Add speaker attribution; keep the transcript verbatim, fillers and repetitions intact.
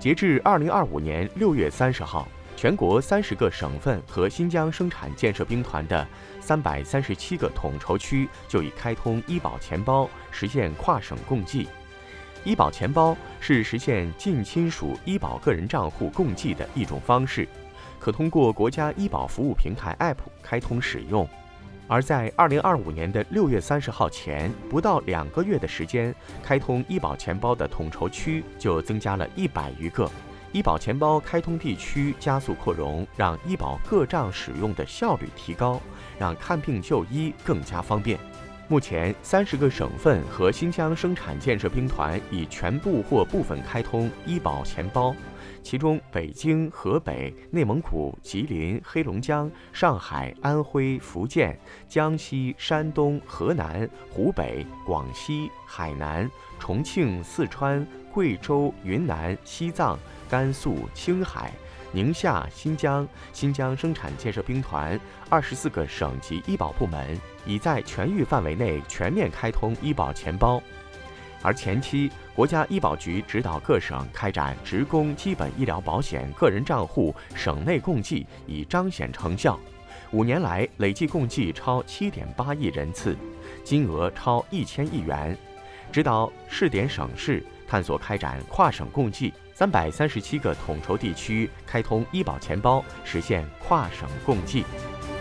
Speaker 1: 截至二零二五年六月三十号，全国三十个省份和新疆生产建设兵团的三百三十七个统筹区就已开通医保钱包，实现跨省共济。医保钱包是实现近亲属医保个人账户共济的一种方式，可通过国家医保服务平台 App 开通使用。而在二零二五年的六月三十号前，不到两个月的时间，开通医保钱包的统筹区就增加了一百余个。医保钱包开通地区加速扩容，让医保个账使用的效率提高，让看病就医更加方便。目前，三十个省份和新疆生产建设兵团已全部或部分开通医保钱包，其中北京、河北、内蒙古、吉林、黑龙江、上海、安徽、福建、江西、山东、河南、湖北、广西、海南、重庆、四川、贵州、云南、西藏、甘肃、青海、宁夏、新疆、新疆生产建设兵团二十四个省级医保部门已在全域范围内全面开通医保钱包。而前期，国家医保局指导各省开展职工基本医疗保险个人账户省内共济，已彰显成效。五年来，累计共济超七点八亿人次，金额超一千亿元。指导试点省市，探索开展跨省共济，三百三十七个统筹地区开通医保钱包，实现跨省共济。